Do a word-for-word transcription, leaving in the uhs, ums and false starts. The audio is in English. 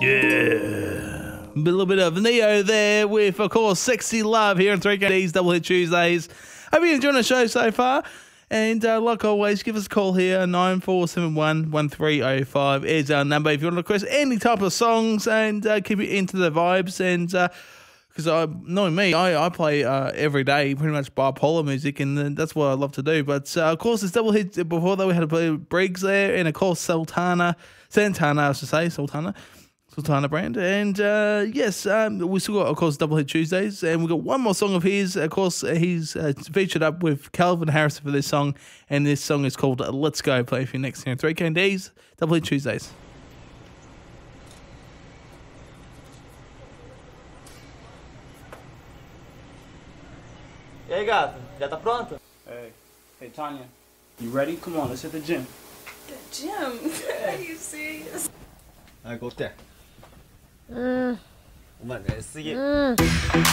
Yeah. A little bit of Neo there with, of course, Sexy Love here on three K D's Double Hit Tuesdays. Hope you're enjoying the show so far. And uh, like always, give us a call here. nine four seven one, one three zero five is our number if you want to request any type of songs and uh, keep it into the vibes. And because uh, I, knowing me, I, I play uh, every day pretty much bipolar music, and uh, that's what I love to do. But uh, of course, it's Double Hit. Before that, we had to play Briggs there, and of course, Sultana, Santana, I should say, Sultana. Sultana brand. And uh, yes, um, we still got, of course, Double Hit Tuesdays. And we've got one more song of his. Of course, he's uh, featured up with Calvin Harris for this song. And this song is called Let's Go. Play for you next here on three K D's Double Hit Tuesdays. E aí, gata? Já tá pronta? Hey, hey, Tanya, you ready? Come on, let's hit the gym. The gym? Are you serious? Alright, go there. Mm. 엄마 내 쓰기. Mm.